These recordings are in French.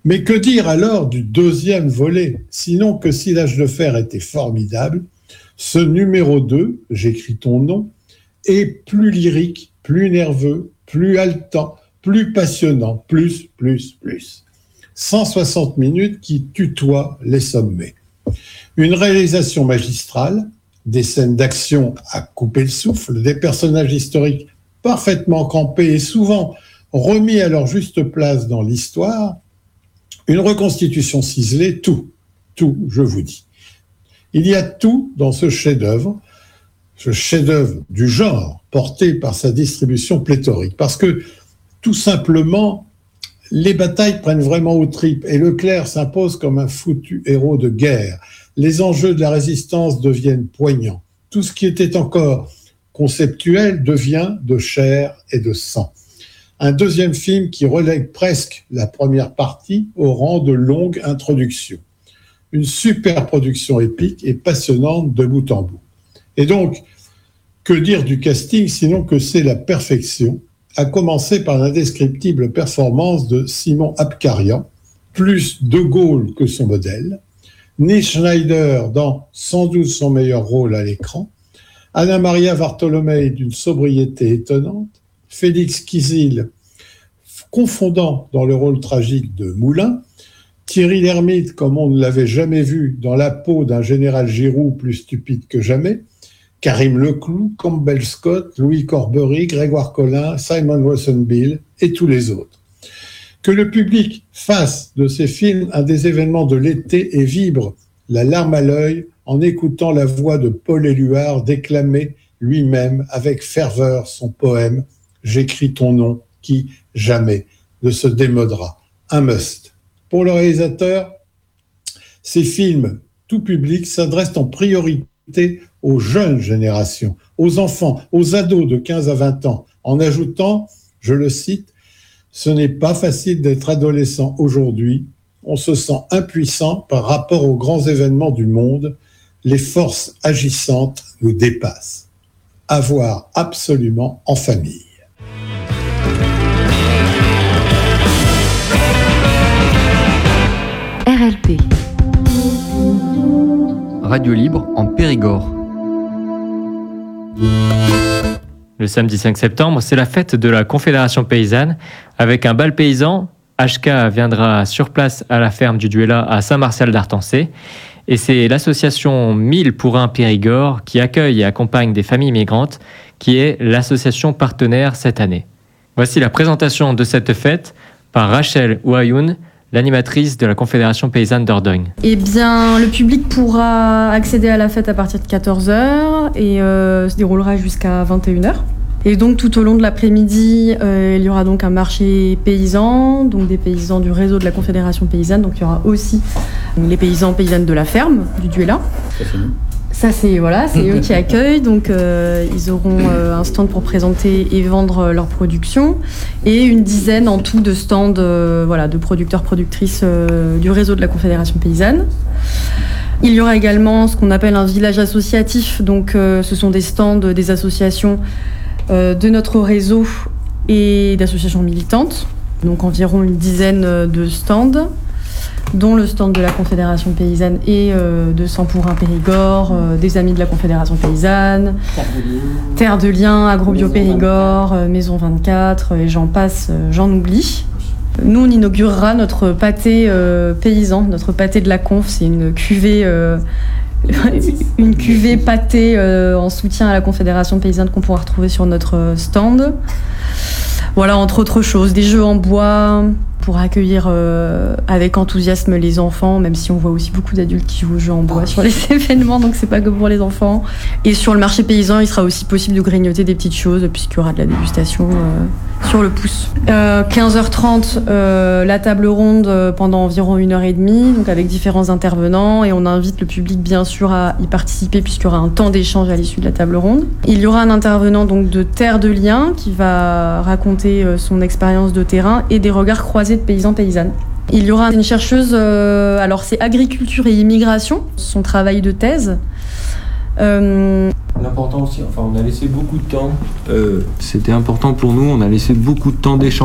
Mais que dire alors du deuxième volet? Sinon que si l'âge de fer était formidable, ce numéro 2, j'écris ton nom, est plus lyrique, plus nerveux, plus haletant, plus passionnant, plus. 160 minutes qui tutoient les sommets. Une réalisation magistrale, des scènes d'action à couper le souffle, des personnages historiques parfaitement campés et souvent remis à leur juste place dans l'histoire, une reconstitution ciselée, tout, je vous dis. Il y a tout dans ce chef-d'œuvre du genre, porté par sa distribution pléthorique. Parce que, tout simplement, les batailles prennent vraiment aux tripes et Leclerc s'impose comme un foutu héros de guerre. Les enjeux de la résistance deviennent poignants. Tout ce qui était encore conceptuel devient de chair et de sang. Un deuxième film qui relègue presque la première partie au rang de longue introduction. Une super production épique et passionnante de bout en bout. Et donc, que dire du casting sinon que c'est la perfection, à commencer par l'indescriptible performance de Simon Abkarian, plus De Gaulle que son modèle, Nils Schneider dans sans doute son meilleur rôle à l'écran, Anna Maria Bartolomei d'une sobriété étonnante, Félix Kizil confondant dans le rôle tragique de Moulin, Thierry Lhermitte comme on ne l'avait jamais vu dans la peau d'un général Giroud plus stupide que jamais, Karim Leclou, Campbell Scott, Louis Corbery, Grégoire Collin, Simon Rosenbill et tous les autres. Que le public fasse de ces films un des événements de l'été et vibre la larme à l'œil en écoutant la voix de Paul Éluard déclamer lui-même avec ferveur son poème « J'écris ton nom » qui, jamais, ne se démodera. Un must. Pour le réalisateur, ces films, tout public, s'adressent en priorité aux jeunes générations, aux enfants, aux ados de 15 à 20 ans, en ajoutant, je le cite, « Ce n'est pas facile d'être adolescent aujourd'hui. On se sent impuissant par rapport aux grands événements du monde. Les forces agissantes nous dépassent. » À voir absolument en famille. RLP. Radio libre en Périgord. Le samedi 5 septembre, c'est la fête de la Confédération paysanne. Avec un bal paysan, HK viendra sur place à la ferme du Duella à Saint-Martial-d'Artancé. Et c'est l'association 1000 pour 1 Périgord qui accueille et accompagne des familles migrantes, qui est l'association partenaire cette année. Voici la présentation de cette fête par Rachel Ouayoun, l'animatrice de la Confédération paysanne Dordogne. Eh bien, le public pourra accéder à la fête à partir de 14h et se déroulera jusqu'à 21h. Et donc, tout au long de l'après-midi, il y aura donc un marché paysan, donc des paysans du réseau de la Confédération paysanne. Donc, il y aura aussi les paysans paysannes de la ferme, du Duella. Ça, c'est eux qui accueillent. Donc, ils auront un stand pour présenter et vendre leur production et une dizaine en tout de stands de producteurs, productrices du réseau de la Confédération paysanne. Il y aura également ce qu'on appelle un village associatif. Donc, ce sont des stands des associations de notre réseau et d'associations militantes. Donc, environ une dizaine de stands, dont le stand de la Confédération paysanne et de 100 pour 1 Périgord, des amis de la Confédération paysanne, Terre de Liens, Agrobio Périgord, Maison 24, et j'en passe, j'en oublie. Nous, on inaugurera notre pâté paysan, notre pâté de la Conf. C'est une cuvée pâté en soutien à la Confédération paysanne qu'on pourra retrouver sur notre stand. Voilà, entre autres choses, des jeux en bois pour accueillir avec enthousiasme les enfants, même si on voit aussi beaucoup d'adultes qui jouent aux jeux en bois sur les événements, donc c'est pas que pour les enfants. Et sur le marché paysan, il sera aussi possible de grignoter des petites choses, puisqu'il y aura de la dégustation sur le pouce. 15h30, la table ronde pendant environ 1h30, donc avec différents intervenants, et on invite le public bien sûr à y participer, puisqu'il y aura un temps d'échange à l'issue de la table ronde. Il y aura un intervenant donc de Terre de Liens qui va raconter son expérience de terrain et des regards croisés de paysans-paysannes. Il y aura une chercheuse, alors c'est agriculture et immigration, son travail de thèse. L'important aussi, on a laissé beaucoup de temps, c'était important pour nous, on a laissé beaucoup de temps d'échange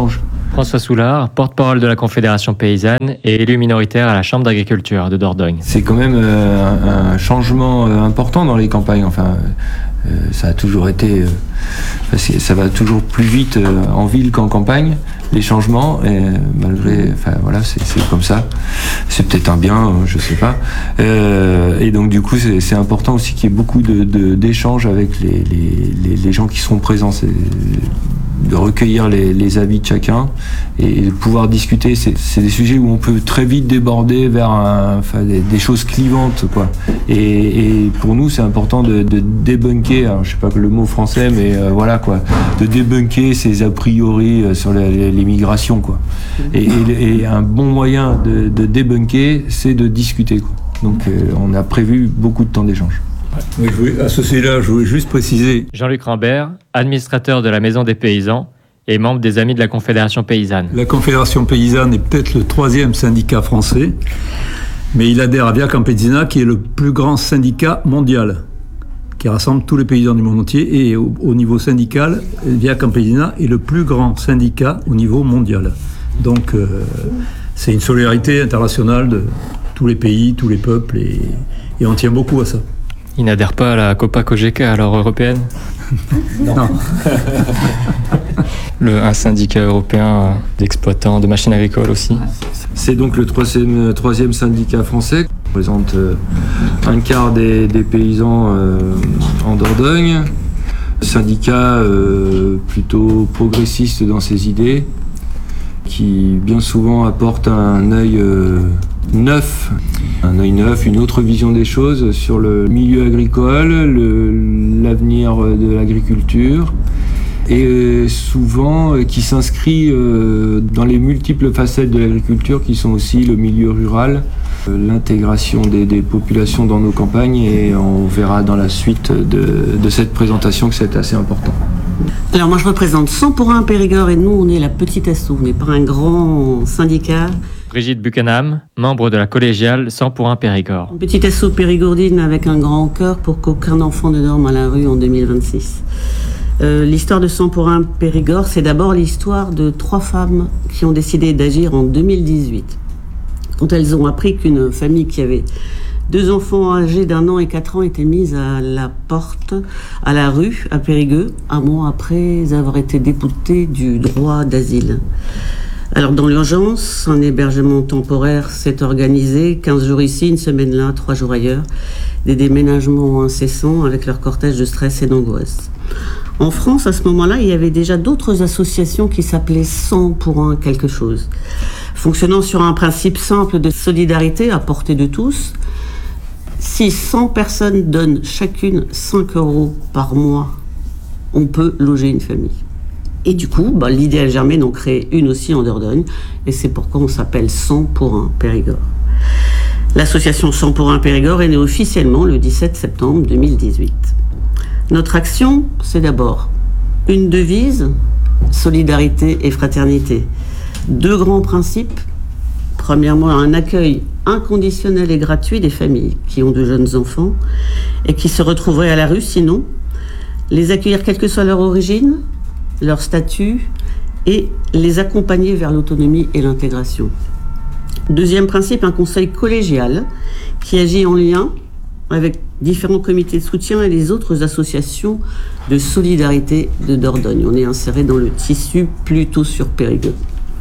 François Soulard, porte-parole de la Confédération paysanne et élu minoritaire à la Chambre d'agriculture de Dordogne. C'est quand même un changement important dans les campagnes. Ça a toujours été... ça va toujours plus vite en ville qu'en campagne, les changements, et malgré... c'est comme ça. C'est peut-être un bien, je sais pas. Et donc du coup, c'est important aussi qu'il y ait beaucoup d'échanges avec les gens qui seront présents. De recueillir les avis de chacun et de pouvoir discuter. C'est des sujets où on peut très vite déborder vers des choses clivantes, quoi. Et pour nous, c'est important de débunker, alors, je sais pas le mot français, mais de débunker ces a priori sur l'immigration, quoi. Et un bon moyen de débunker, c'est de discuter, quoi. Donc on a prévu beaucoup de temps d'échange. Oui, à ce sujet-là, je voulais juste préciser. Jean-Luc Rambert, administrateur de la Maison des Paysans et membre des Amis de la Confédération paysanne. La Confédération paysanne est peut-être le 3e syndicat français, mais il adhère à Via Campesina, qui est le plus grand syndicat mondial, qui rassemble tous les paysans du monde entier. Et au niveau syndical, Via Campesina est le plus grand syndicat au niveau mondial. Donc, c'est une solidarité internationale de tous les pays, tous les peuples, et on tient beaucoup à ça. Il n'adhère pas à la Copa-Cogeca, alors européenne ? Non. Un syndicat européen d'exploitants de machines agricoles aussi. C'est donc le 3e syndicat français. On représente un quart des paysans en Dordogne. Syndicat plutôt progressiste dans ses idées, qui bien souvent apporte un œil neuf, une autre vision des choses sur le milieu agricole, l'avenir de l'agriculture, et souvent qui s'inscrit dans les multiples facettes de l'agriculture qui sont aussi le milieu rural, l'intégration des populations dans nos campagnes, et on verra dans la suite de cette présentation que c'est assez important. Alors moi je représente 100 pour 1 Périgord, et nous on est la petite asso, on n'est pas un grand syndicat. Brigitte Buchanam, membre de la collégiale 100 pour 1 Périgord. Une petite asso périgourdine avec un grand cœur pour qu'aucun enfant ne dorme à la rue en 2026. L'histoire de 100 pour 1 Périgord, c'est d'abord l'histoire de 3 femmes qui ont décidé d'agir en 2018. Quand elles ont appris qu'une famille qui avait 2 enfants âgés d'1 an et 4 ans était mise à la porte, à la rue, à Périgueux, un mois après avoir été déboutée du droit d'asile. Alors dans l'urgence, un hébergement temporaire s'est organisé, 15 jours ici, une semaine là, 3 jours ailleurs, des déménagements incessants avec leur cortège de stress et d'angoisse. En France, à ce moment-là, il y avait déjà d'autres associations qui s'appelaient 100 pour 1 quelque chose, fonctionnant sur un principe simple de solidarité à portée de tous. Si 100 personnes donnent chacune 5 € par mois, on peut loger une famille. Et du coup, l'idée a germé d'en créer une aussi en Dordogne, et c'est pourquoi on s'appelle 100 pour 1 Périgord. L'association 100 pour 1 Périgord est née officiellement le 17 septembre 2018. Notre action, c'est d'abord une devise, solidarité et fraternité. 2 grands principes. Premièrement, un accueil inconditionnel et gratuit des familles qui ont de jeunes enfants et qui se retrouveraient à la rue sinon. Les accueillir quelle que soit leur origine, leur statut, et les accompagner vers l'autonomie et l'intégration. Deuxième principe, un conseil collégial qui agit en lien avec différents comités de soutien et les autres associations de solidarité de Dordogne. On est inséré dans le tissu plutôt sur Périgueux.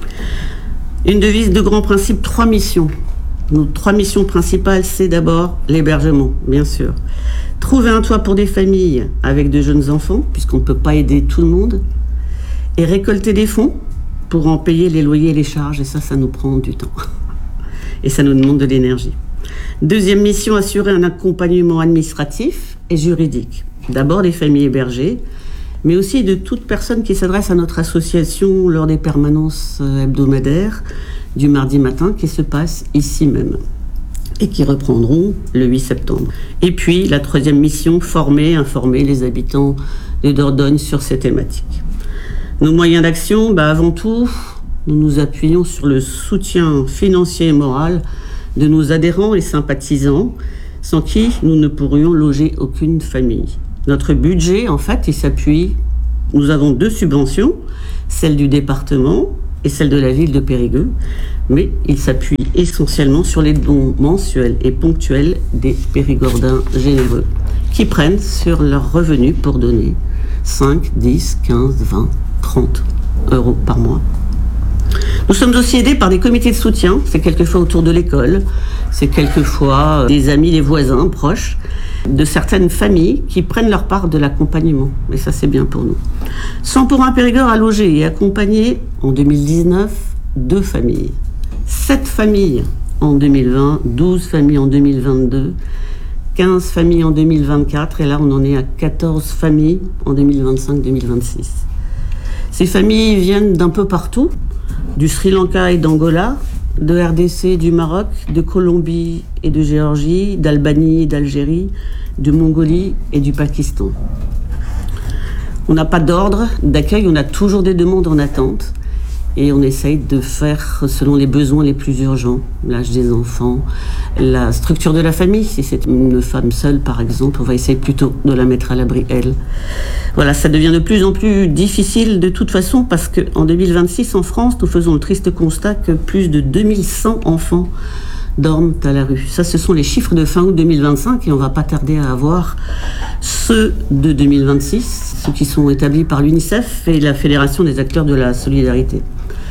Une devise, 2 grands principes, 3 missions. Nos 3 missions principales, c'est d'abord l'hébergement, bien sûr. Trouver un toit pour des familles avec de jeunes enfants, puisqu'on ne peut pas aider tout le monde. Et récolter des fonds pour en payer les loyers et les charges. Et ça nous prend du temps. Et ça nous demande de l'énergie. Deuxième mission, assurer un accompagnement administratif et juridique. D'abord des familles hébergées, mais aussi de toute personne qui s'adresse à notre association lors des permanences hebdomadaires du mardi matin qui se passent ici même et qui reprendront le 8 septembre. Et puis la 3e mission, informer les habitants de Dordogne sur ces thématiques. Nos moyens d'action, avant tout, nous nous appuyons sur le soutien financier et moral de nos adhérents et sympathisants, sans qui nous ne pourrions loger aucune famille. Notre budget, en fait, il s'appuie... Nous avons 2 subventions, celle du département et celle de la ville de Périgueux, mais il s'appuie essentiellement sur les dons mensuels et ponctuels des Périgordins généreux, qui prennent sur leurs revenus pour donner 5, 10, 15, 20, 30 euros par mois. Nous sommes aussi aidés par des comités de soutien, c'est quelquefois autour de l'école, c'est quelquefois des amis, des voisins proches, de certaines familles qui prennent leur part de l'accompagnement. Et ça, c'est bien pour nous. 100 pour 1 Périgord a logé et accompagné en 2019 2 familles, 7 familles en 2020, 12 familles en 2022, 15 familles en 2024 et là on en est à 14 familles en 2025-2026. Ces familles viennent d'un peu partout, du Sri Lanka et d'Angola, de RDC, du Maroc, de Colombie et de Géorgie, d'Albanie et d'Algérie, de Mongolie et du Pakistan. On n'a pas d'ordre d'accueil, on a toujours des demandes en attente et on essaye de faire selon les besoins les plus urgents, l'âge des enfants, la structure de la famille. Si c'est une femme seule par exemple, on va essayer plutôt de la mettre à l'abri elle. Voilà, ça devient de plus en plus difficile de toute façon parce qu'en 2026 en France, nous faisons le triste constat que plus de 2100 enfants dorment à la rue. Ça, ce sont les chiffres de fin août 2025 et on va pas tarder à avoir ceux de 2026, ceux qui sont établis par l'UNICEF et la Fédération des acteurs de la solidarité.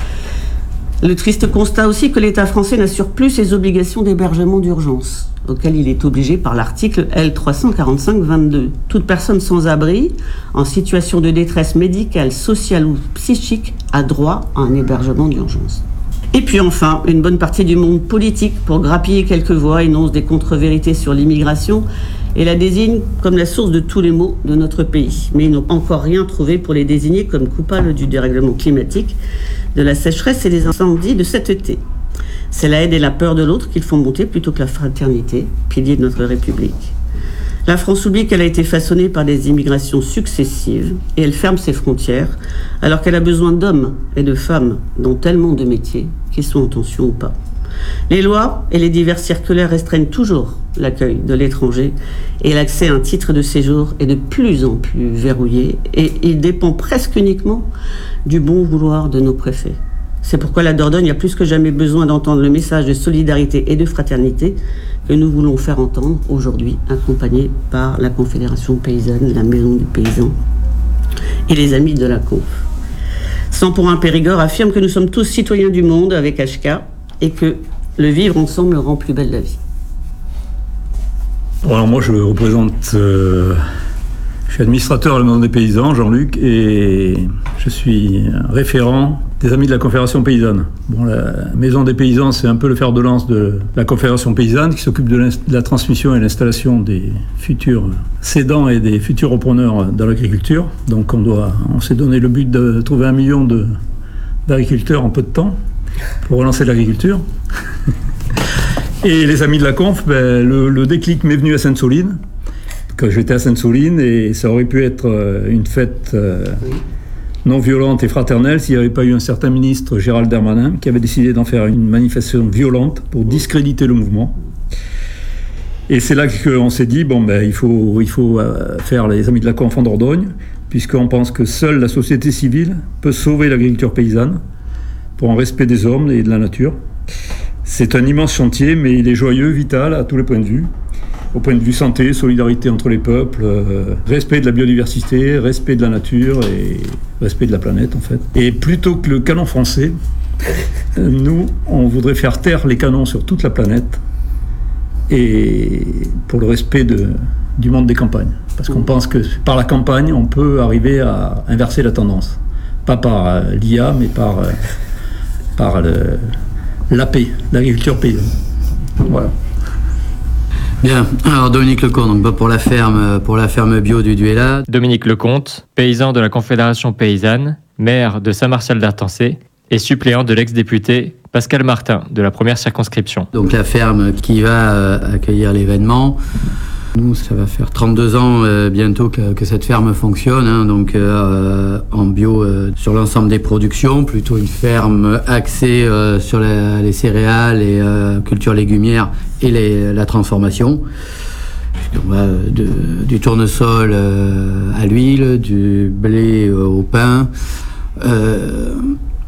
Le triste constat aussi que l'État français n'assure plus ses obligations d'hébergement d'urgence, auxquelles il est obligé par l'article L345-22. Toute personne sans abri, en situation de détresse médicale, sociale ou psychique, a droit à un hébergement d'urgence. Et puis enfin, une bonne partie du monde politique, pour grappiller quelques voix, énonce des contre-vérités sur l'immigration et la désigne comme la source de tous les maux de notre pays. Mais ils n'ont encore rien trouvé pour les désigner comme coupables du dérèglement climatique, de la sécheresse et des incendies de cet été. C'est la haine et la peur de l'autre qu'ils font monter plutôt que la fraternité, pilier de notre République. La France oublie qu'elle a été façonnée par des immigrations successives et elle ferme ses frontières alors qu'elle a besoin d'hommes et de femmes dans tellement de métiers, qu'ils soient en tension ou pas. Les lois et les diverses circulaires restreignent toujours l'accueil de l'étranger et l'accès à un titre de séjour est de plus en plus verrouillé et il dépend presque uniquement du bon vouloir de nos préfets. C'est pourquoi la Dordogne a plus que jamais besoin d'entendre le message de solidarité et de fraternité que nous voulons faire entendre aujourd'hui, accompagnés par la Confédération paysanne, la Maison des paysans et les Amis de la Conf. 100 pour 1 Périgord affirme que nous sommes tous citoyens du monde avec HK et que le vivre ensemble rend plus belle la vie. Alors moi je représente, je suis administrateur à la Maison des paysans, Jean-Luc, et je suis référent des Amis de la Confédération paysanne. Bon, la Maison des paysans, c'est un peu le fer de lance de la Confédération paysanne qui s'occupe de la transmission et l'installation des futurs cédants et des futurs repreneurs dans l'agriculture. Donc on s'est donné le but de trouver 1 million d'agriculteurs en peu de temps pour relancer l'agriculture. Et les Amis de la Conf, le déclic m'est venu à Sainte-Soline, quand j'étais à Sainte-Soline, et ça aurait pu être une fête non violente et fraternelle s'il n'y avait pas eu un certain ministre, Gérald Darmanin, qui avait décidé d'en faire une manifestation violente pour discréditer le mouvement. Et c'est là qu'on s'est dit, il faut faire les Amis de la Conf en Dordogne, puisqu'on pense que seule la société civile peut sauver l'agriculture paysanne pour un respect des hommes et de la nature. C'est un immense chantier, mais il est joyeux, vital, à tous les points de vue. Au point de vue santé, solidarité entre les peuples, respect de la biodiversité, respect de la nature et respect de la planète, en fait. Et plutôt que le canon français, nous, on voudrait faire taire les canons sur toute la planète et pour le respect du monde des campagnes. Parce qu'on pense que par la campagne, on peut arriver à inverser la tendance. Pas par l'IA, mais par l'AP, l'agriculture paysanne. Voilà. Bien, alors Dominique Lecomte, donc pour la ferme bio du Duella. Dominique Lecomte, paysan de la Confédération paysanne, maire de Saint-Martial d'Artancé et suppléant de l'ex-député Pascal Martin de la première circonscription. Donc la ferme qui va accueillir l'événement. Nous, ça va faire 32 ans bientôt que cette ferme fonctionne, donc en bio sur l'ensemble des productions, plutôt une ferme axée sur les céréales et cultures légumières et la transformation. On va du tournesol à l'huile, du blé au pain,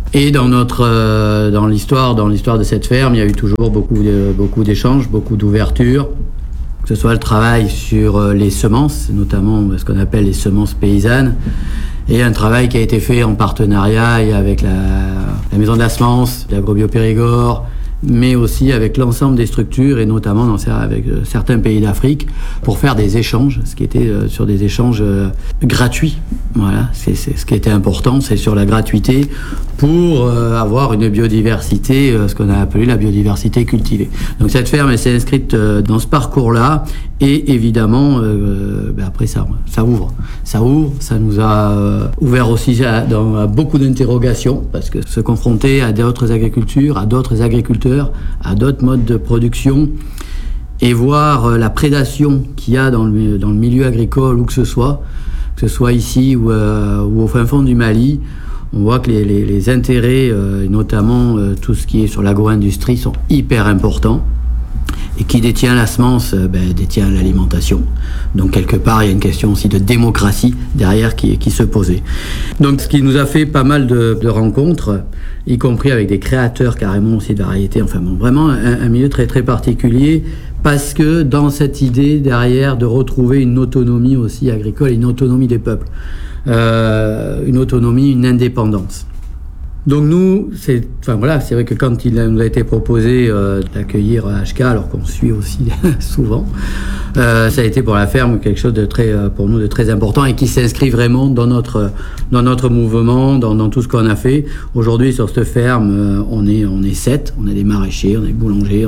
Et dans l'histoire de cette ferme, il y a eu toujours beaucoup d'échanges, beaucoup d'ouverture, que ce soit le travail sur les semences, notamment ce qu'on appelle les semences paysannes, et un travail qui a été fait en partenariat et avec la Maison de la Semence, l'Agrobio Périgord, mais aussi avec l'ensemble des structures et notamment avec certains pays d'Afrique pour faire des échanges, ce qui était sur des échanges gratuits. Voilà, c'est ce qui était important, c'est sur la gratuité pour avoir une biodiversité, ce qu'on a appelé la biodiversité cultivée. Donc cette ferme, elle s'est inscrite dans ce parcours-là et évidemment, après ça ouvre. Ça nous a ouvert aussi à beaucoup d'interrogations parce que se confronter à d'autres agricultures, à d'autres agriculteurs, à d'autres modes de production et voir la prédation qu'il y a dans le milieu agricole où que ce soit ici ou au fin fond du Mali, on voit que les intérêts, et notamment tout ce qui est sur l'agro-industrie, sont hyper importants. Et qui détient la semence, détient l'alimentation. Donc quelque part, il y a une question aussi de démocratie derrière qui se posait. Donc ce qui nous a fait pas mal de rencontres, y compris avec des créateurs carrément aussi de variétés. Enfin bon, vraiment un milieu très très particulier, parce que dans cette idée derrière de retrouver une autonomie aussi agricole, une autonomie des peuples, une autonomie, une indépendance. Donc nous, c'est vrai que quand il nous a été proposé d'accueillir HK, alors qu'on suit aussi souvent, ça a été pour la ferme quelque chose de très, pour nous, de très important et qui s'inscrit vraiment dans notre mouvement, dans tout ce qu'on a fait. Aujourd'hui, sur cette ferme, on est 7, on a des maraîchers, on a des boulangers,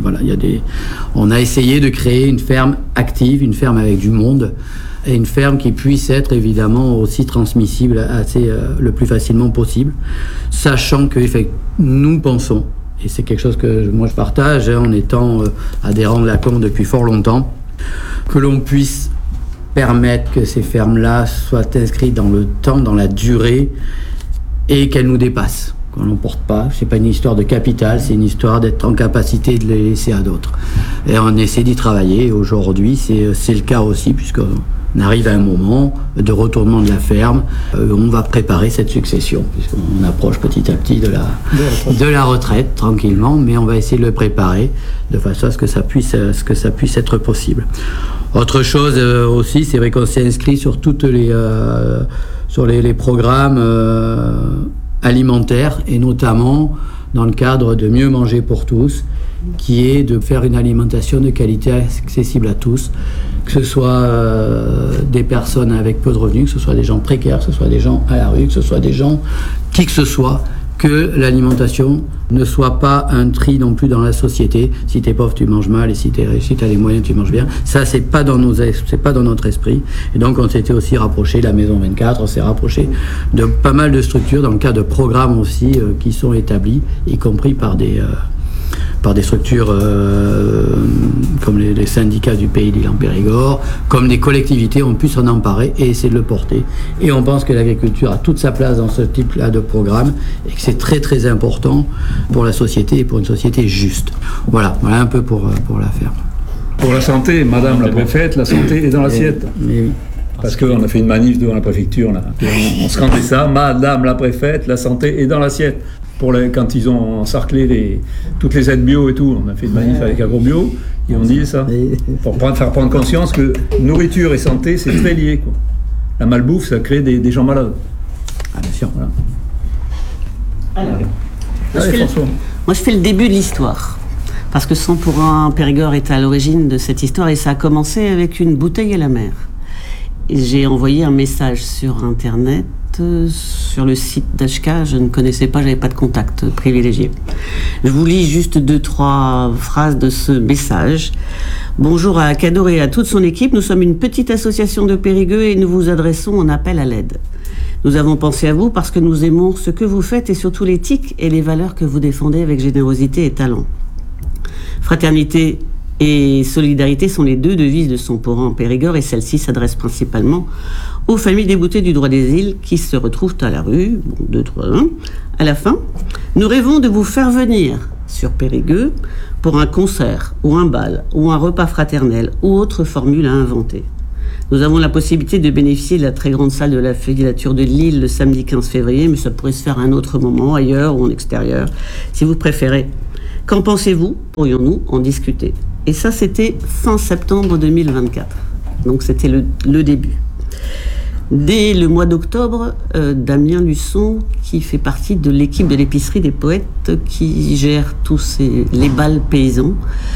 on a essayé de créer une ferme active, une ferme avec du monde. Et une ferme qui puisse être évidemment aussi transmissible le plus facilement possible, sachant que nous pensons, et c'est quelque chose que moi je partage en étant adhérent de la COM depuis fort longtemps, que l'on puisse permettre que ces fermes-là soient inscrites dans le temps, dans la durée, et qu'elles nous dépassent, qu'on n'emporte pas. C'est pas une histoire de capital, c'est une histoire d'être en capacité de les laisser à d'autres. Et on essaie d'y travailler. Aujourd'hui, c'est le cas aussi, puisqu'on arrive à un moment de retournement de la ferme. On va préparer cette succession, puisqu'on approche petit à petit de la retraite, tranquillement, mais on va essayer de le préparer de façon à ce que ça puisse être possible. Autre chose aussi, c'est vrai qu'on s'est inscrit sur les programmes alimentaires, et notamment dans le cadre de Mieux manger pour tous, qui est de faire une alimentation de qualité accessible à tous, que ce soit des personnes avec peu de revenus, que ce soit des gens précaires, que ce soit des gens à la rue, que ce soit des gens qui que ce soit, que l'alimentation ne soit pas un tri non plus dans la société. Si t'es pauvre, tu manges mal, et si t'as les moyens, tu manges bien. Ça, c'est pas dans notre esprit. Et donc, on s'était aussi rapproché de la Maison 24, on s'est rapproché de pas mal de structures dans le cadre de programmes aussi qui sont établis, y compris par des structures comme les syndicats du Pays d'Île en Périgord, comme des collectivités ont pu s'en emparer et essayer de le porter. Et on pense que l'agriculture a toute sa place dans ce type-là de programme et que c'est très très important pour la société et pour une société juste. Voilà un peu pour la ferme. Pour la santé, Madame la Préfète, la santé est dans l'assiette. Oui. Parce qu'on a fait une manif devant la préfecture, là. On scandait ça, Madame la Préfète, la santé est dans l'assiette. Quand ils ont encerclé toutes les aides bio et tout, on a fait une manif avec AgroBio, et on dit ça, pour faire prendre conscience que nourriture et santé, c'est très lié, quoi. La malbouffe, ça crée des gens malades. Ah, bien sûr. Voilà. Alors, moi je fais le début de l'histoire, parce que 100 pour 1 Périgord est à l'origine de cette histoire, et ça a commencé avec une bouteille à la mer. Et j'ai envoyé un message sur Internet, sur le site d'HK, je ne connaissais pas, j'avais pas de contact privilégié. Je vous lis juste 2-3 phrases de ce message. Bonjour à Cador et à toute son équipe, nous sommes une petite association de Périgueux et nous vous adressons un appel à l'aide. Nous avons pensé à vous parce que nous aimons ce que vous faites et surtout l'éthique et les valeurs que vous défendez avec générosité et talent. Fraternité et solidarité sont les deux devises de 100 pour 1 en Périgord, et celle-ci s'adresse principalement aux familles déboutées du droit des îles qui se retrouvent à la rue. 2, 3, 1. À la fin, nous rêvons de vous faire venir sur Périgueux pour un concert ou un bal ou un repas fraternel ou autre formule à inventer. Nous avons la possibilité de bénéficier de la très grande salle de la filature de Lille le samedi 15 février, mais ça pourrait se faire à un autre moment, ailleurs ou en extérieur, si vous préférez. Qu'en pensez-vous? Pourrions-nous en discuter? Et ça, c'était fin septembre 2024. Donc c'était le début. Dès le mois d'octobre, Damien Luçon, qui fait partie de l'équipe de l'épicerie des poètes qui gère tous les bals paysans,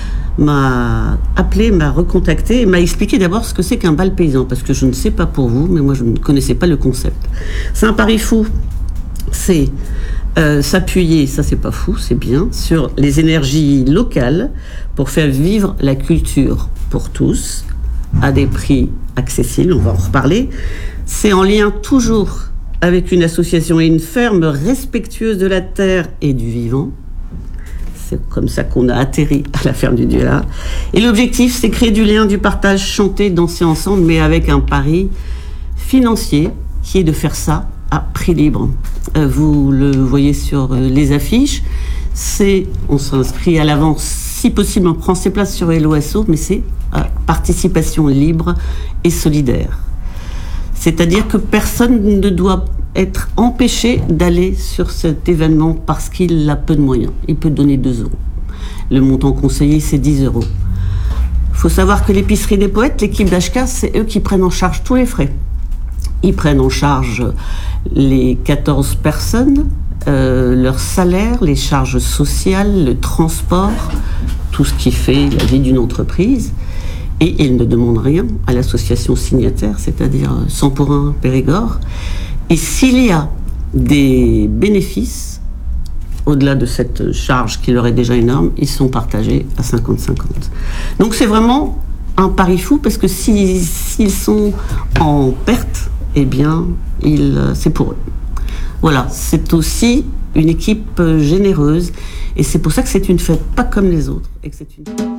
m'a appelé, m'a recontacté et m'a expliqué d'abord ce que c'est qu'un bal paysan, parce que je ne sais pas pour vous, mais moi je ne connaissais pas le concept. C'est un pari fou, c'est s'appuyer, ça c'est pas fou, c'est bien, sur les énergies locales pour faire vivre la culture pour tous, à des prix accessibles, on va en reparler. C'est en lien toujours avec une association et une ferme respectueuse de la terre et du vivant. C'est comme ça qu'on a atterri à la ferme du Duela. Et l'objectif, c'est créer du lien, du partage, chanter, danser ensemble, mais avec un pari financier qui est de faire ça à prix libre. Vous le voyez sur les affiches. On s'inscrit à l'avance, si possible, on prend ses places sur LOSO, mais c'est participation libre et solidaire. C'est-à-dire que personne ne doit être empêché d'aller sur cet événement parce qu'il a peu de moyens. Il peut donner 2 €. Le montant conseillé, c'est 10 €. Il faut savoir que l'épicerie des poètes, l'équipe d'HK, c'est eux qui prennent en charge tous les frais. Ils prennent en charge les 14 personnes, leur salaire, les charges sociales, le transport, tout ce qui fait la vie d'une entreprise. Et ils ne demandent rien à l'association signataire, c'est-à-dire 100 pour 1 Périgord. Et s'il y a des bénéfices, au-delà de cette charge qui leur est déjà énorme, ils sont partagés à 50-50. Donc c'est vraiment un pari fou, parce que s'ils sont en perte, eh bien, c'est pour eux. Voilà, c'est aussi une équipe généreuse, et c'est pour ça que c'est une fête pas comme les autres, et que c'est une...